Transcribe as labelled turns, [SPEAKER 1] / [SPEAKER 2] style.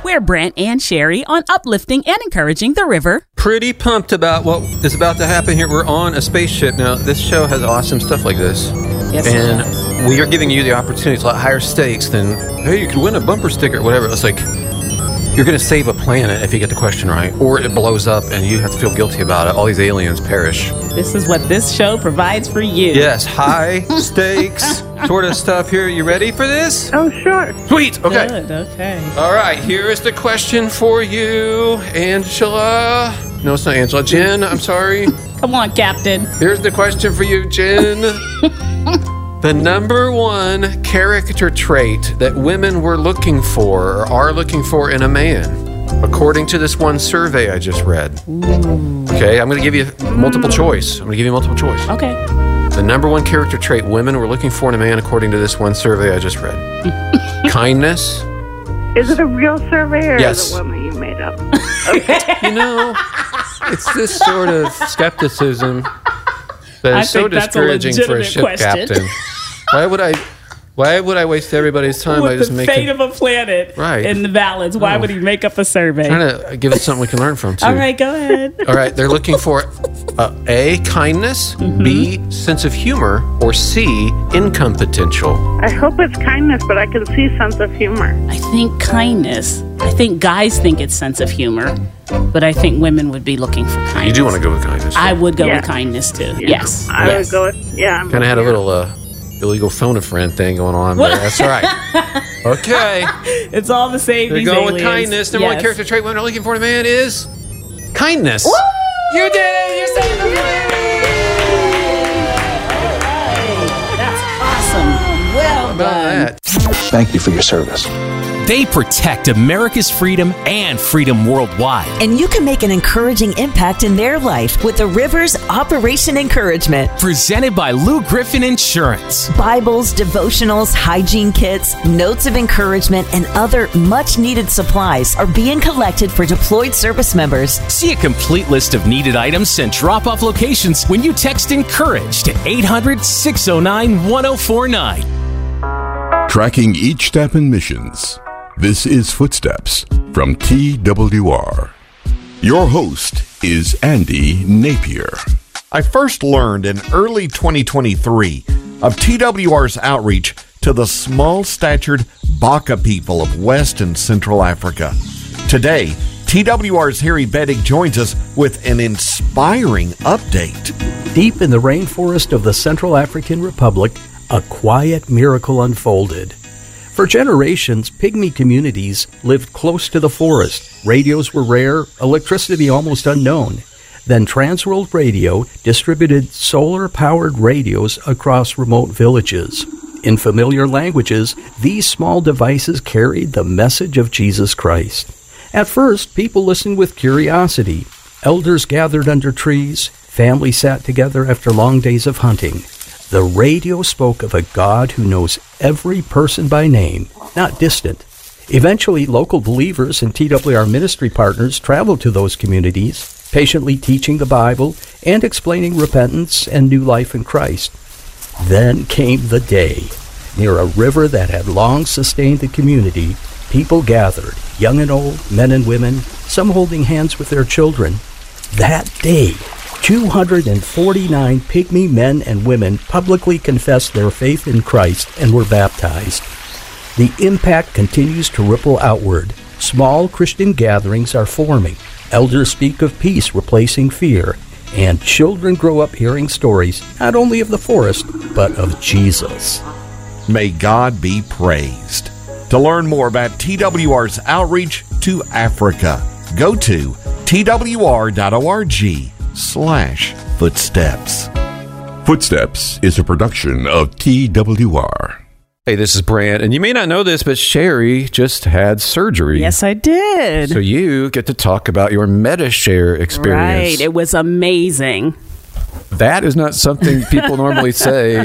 [SPEAKER 1] We're Brant and Sherry on uplifting and encouraging the river.
[SPEAKER 2] Pretty pumped about what is about to happen here. We're on a spaceship now. This show has awesome stuff like this.
[SPEAKER 1] Yes,
[SPEAKER 2] and we are giving you the opportunity. It's a lot higher stakes than, hey, you could win a bumper sticker or whatever. It's like, you're going to save a planet if you get the question right, or it blows up and you have to feel guilty about it. All these aliens perish.
[SPEAKER 1] This is what this show provides for you.
[SPEAKER 2] Yes, high stakes sort of stuff here. You ready for this?
[SPEAKER 3] Oh, sure.
[SPEAKER 2] Sweet. Okay.
[SPEAKER 1] Good, okay.
[SPEAKER 2] All right, here is the question for you, Angela. No, it's not Angela. Jen, I'm sorry.
[SPEAKER 1] Come on, Captain.
[SPEAKER 2] Here's the question for you, Jen. The number one character trait that women were looking for or are looking for in a man, according to this one survey I just read. Okay, I'm going to give you multiple choice.
[SPEAKER 1] Okay.
[SPEAKER 2] The number one character trait women were looking for in a man, according to this one survey I just read. Kindness.
[SPEAKER 3] Is it a real survey or
[SPEAKER 2] Yes.
[SPEAKER 3] is it one that you made up?
[SPEAKER 2] You know, it's this sort of skepticism that
[SPEAKER 1] I
[SPEAKER 2] is so
[SPEAKER 1] think that's a
[SPEAKER 2] discouraging for a
[SPEAKER 1] legitimate
[SPEAKER 2] ship
[SPEAKER 1] question.
[SPEAKER 2] captain. Why would I waste everybody's time by
[SPEAKER 1] With
[SPEAKER 2] just
[SPEAKER 1] the
[SPEAKER 2] making
[SPEAKER 1] fate of a planet
[SPEAKER 2] Right.
[SPEAKER 1] in the balance, why would he make up a survey?
[SPEAKER 2] trying to give us something we can learn from too.
[SPEAKER 1] All right, go ahead.
[SPEAKER 2] All right, they're looking for A, kindness, B, sense of humor, or C, income potential.
[SPEAKER 3] I hope it's kindness, but I can see sense of humor.
[SPEAKER 1] I think kindness. I think guys think it's sense of humor, but I think women would be looking for kindness.
[SPEAKER 2] You do want to go with kindness.
[SPEAKER 1] I would go
[SPEAKER 3] Yeah.
[SPEAKER 1] with kindness too.
[SPEAKER 3] Yeah.
[SPEAKER 1] Yes.
[SPEAKER 3] I
[SPEAKER 1] yes.
[SPEAKER 3] would go with,
[SPEAKER 2] Kind of had a little illegal phone-a-friend thing going on, but that's all right. Okay.
[SPEAKER 1] It's all the same.
[SPEAKER 2] They're
[SPEAKER 1] these
[SPEAKER 2] going with
[SPEAKER 1] aliens.
[SPEAKER 2] kindness. Number one
[SPEAKER 1] Yes.
[SPEAKER 2] character trait women are looking for in a man is kindness.
[SPEAKER 1] Woo!
[SPEAKER 2] You did it! You're saving the
[SPEAKER 1] That's awesome. Well
[SPEAKER 2] How about
[SPEAKER 1] done.
[SPEAKER 2] that?
[SPEAKER 4] Thank you for your service.
[SPEAKER 5] They protect America's freedom and freedom worldwide.
[SPEAKER 6] And you can make an encouraging impact in their life with the Rivers Operation Encouragement.
[SPEAKER 5] Presented by Lou Griffin Insurance.
[SPEAKER 6] Bibles, devotionals, hygiene kits, notes of encouragement, and other much-needed supplies are being collected for deployed service members.
[SPEAKER 5] See a complete list of needed items and drop-off locations when you text ENCOURAGE to 800-609-1049.
[SPEAKER 7] Tracking each step in missions. This is Footsteps from TWR. Your host is Andy Napier.
[SPEAKER 8] I first learned in early 2023 of TWR's outreach to the small-statured Baka people of West and Central Africa. Today, TWR's Harry Bettig joins us with an inspiring update.
[SPEAKER 9] Deep in the rainforest of the Central African Republic, a quiet miracle unfolded. For generations, Pygmy communities lived close to the forest. Radios were rare, electricity almost unknown. Then Transworld Radio distributed solar-powered radios across remote villages. In familiar languages, these small devices carried the message of Jesus Christ. At first, people listened with curiosity. Elders gathered under trees. Families sat together after long days of hunting. The radio spoke of a God who knows every person by name, not distant. Eventually, local believers and TWR ministry partners traveled to those communities, patiently teaching the Bible and explaining repentance and new life in Christ. Then came the day. Near a river that had long sustained the community, people gathered, young and old, men and women, some holding hands with their children. That day, 249 Pygmy men and women publicly confessed their faith in Christ and were baptized. The impact continues to ripple outward. Small Christian gatherings are forming. Elders speak of peace replacing fear, and children grow up hearing stories not only of the forest, but of Jesus.
[SPEAKER 8] May God be praised. To learn more about TWR's outreach to Africa, go to twr.org/footsteps.
[SPEAKER 7] Footsteps is a production of TWR.
[SPEAKER 2] Hey, this is Brant, and you may not know this, but Sherry just had surgery.
[SPEAKER 1] Yes, I did.
[SPEAKER 2] So you get to talk about your MediShare experience.
[SPEAKER 1] Right. It was amazing.
[SPEAKER 2] That is not something people normally say